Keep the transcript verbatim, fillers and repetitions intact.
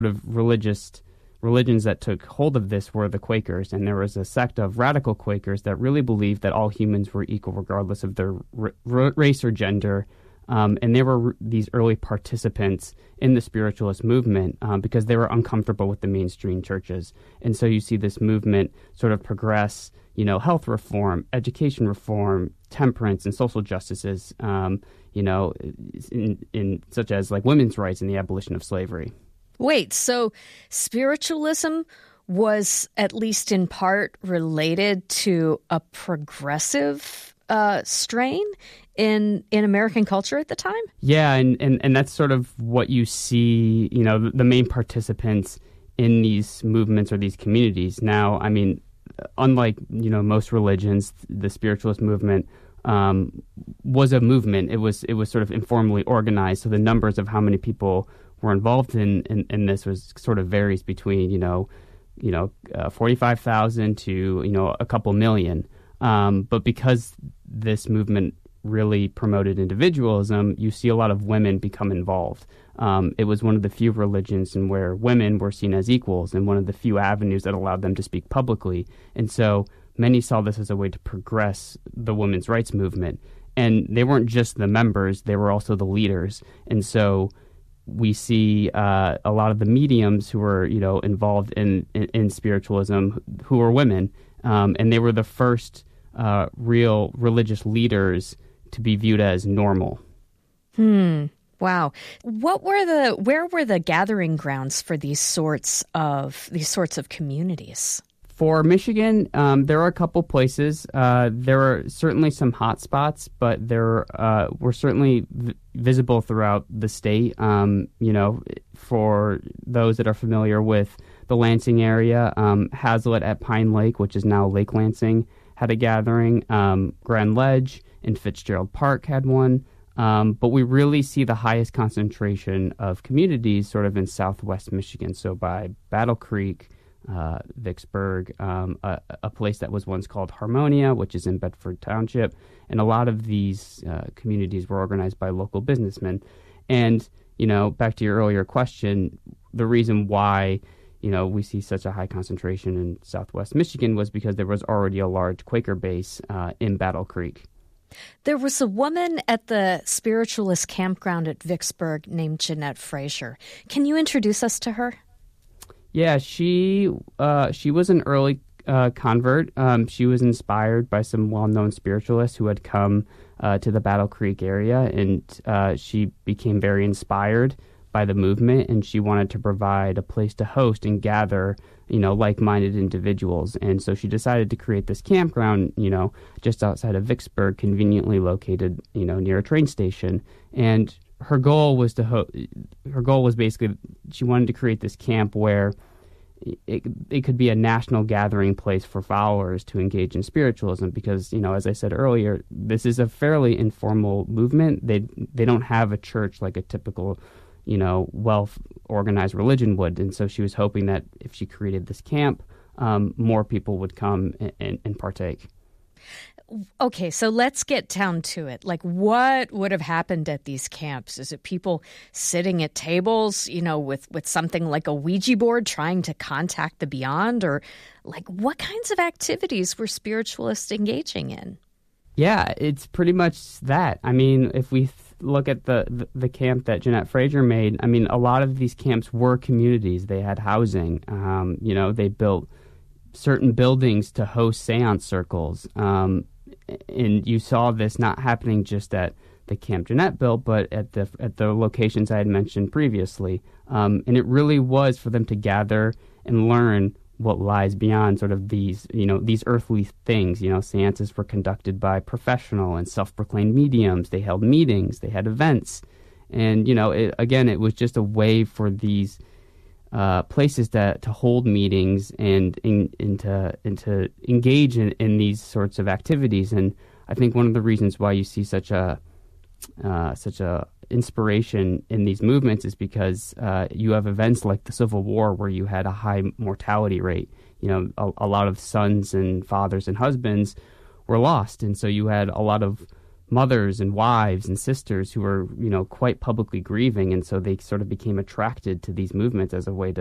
of religious religions that took hold of this were the Quakers, and there was a sect of radical Quakers that really believed that all humans were equal regardless of their r- r- race or gender. Um, and they were r- these early participants in the spiritualist movement um, because they were uncomfortable with the mainstream churches. And so you see this movement sort of progress, you know, health reform, education reform, temperance, and social justices, um, you know, in, in such as like women's rights and the abolition of slavery. Wait, so spiritualism was at least in part related to a progressive uh, strain in in American culture at the time? Yeah, and, and, and that's sort of what you see, you know, the, the main participants in these movements or these communities. Now, I mean, unlike, you know, most religions, the spiritualist movement um, was a movement. It was it was sort of informally organized, so the numbers of how many people were involved in, in, in this was sort of varies between, you know, you know, uh, forty-five thousand to, you know, a couple million. Um, but because this movement really promoted individualism, you see a lot of women become involved. Um, it was one of the few religions in where women were seen as equals and one of the few avenues that allowed them to speak publicly. And so many saw this as a way to progress the women's rights movement. And they weren't just the members, they were also the leaders. And so we see uh, a lot of the mediums who were, you know, involved in, in, in spiritualism who were women. Um, and they were the first uh, real religious leaders to be viewed as normal. Hmm. Wow. What were the where were the gathering grounds for these sorts of these sorts of communities? For Michigan, um, there are a couple places. Uh, there are certainly some hot spots, but there uh, were certainly v- visible throughout the state. Um, you know, for those that are familiar with the Lansing area, um, Hazlitt at Pine Lake, which is now Lake Lansing, had a gathering. Um, Grand Ledge in Fitzgerald Park had one. Um, but we really see the highest concentration of communities sort of in southwest Michigan. So by Battle Creek, uh, Vicksburg, um, a, a place that was once called Harmonia, which is in Bedford Township. And a lot of these uh, communities were organized by local businessmen. And, you know, back to your earlier question, the reason why, you know, we see such a high concentration in southwest Michigan was because there was already a large Quaker base uh, in Battle Creek. There was a woman at the spiritualist campground at Vicksburg named Jeanette Frazier. Can you introduce us to her? Yeah, she uh, she was an early uh, convert. Um, she was inspired by some well-known spiritualists who had come uh, to the Battle Creek area, and uh, she became very inspired by the movement, and she wanted to provide a place to host and gather, you know, like-minded individuals. And so she decided to create this campground, you know, just outside of Vicksburg, conveniently located, you know, near a train station. And her goal was to ho- her goal was basically she wanted to create this camp where it, it could be a national gathering place for followers to engage in spiritualism, because, you know, as I said earlier, this is a fairly informal movement. They they don't have a church like a typical, you know, well-organized religion would. And so she was hoping that if she created this camp, um, more people would come and, and, and partake. Okay, so let's get down to it. Like, what would have happened at these camps? Is it people sitting at tables, you know, with, with something like a Ouija board trying to contact the beyond? Or, like, what kinds of activities were spiritualists engaging in? Yeah, it's pretty much that. I mean, if we th- look at the, the, the camp that Jeanette Frazier made, I mean, a lot of these camps were communities. They had housing. Um, you know, they built certain buildings to host seance circles. Um, and you saw this not happening just at the Camp Jeanette built, but at the at the locations I had mentioned previously. Um, and it really was for them to gather and learn what lies beyond sort of these, you know, these earthly things. You know, seances were conducted by professional and self-proclaimed mediums. They held meetings, they had events. And, you know, it, again, it was just a way for these uh, places to, to hold meetings and, and, and, to, and to engage in, in these sorts of activities. And I think one of the reasons why you see such a uh, such a inspiration in these movements is because uh, you have events like the Civil War where you had a high mortality rate. You know, a, a lot of sons and fathers and husbands were lost, and so you had a lot of mothers and wives and sisters who were, you know, quite publicly grieving, and so they sort of became attracted to these movements as a way to